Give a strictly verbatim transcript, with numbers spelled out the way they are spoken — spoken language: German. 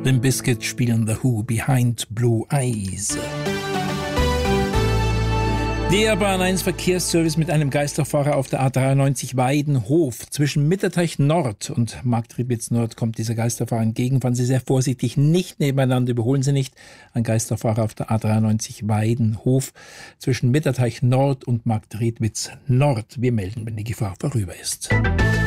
Limp Bizkit spielen The Who, Behind Blue Eyes. Der Bahn eins Verkehrsservice mit einem Geisterfahrer auf der A dreiundneunzig Weidenhof. Zwischen Mitterteich Nord und Marktredwitz Nord kommt dieser Geisterfahrer entgegen. Fahren Sie sehr vorsichtig, nicht nebeneinander, überholen Sie nicht. Ein Geisterfahrer auf der A dreiundneunzig Weidenhof zwischen Mitterteich Nord und Marktredwitz Nord. Wir melden, wenn die Gefahr vorüber ist.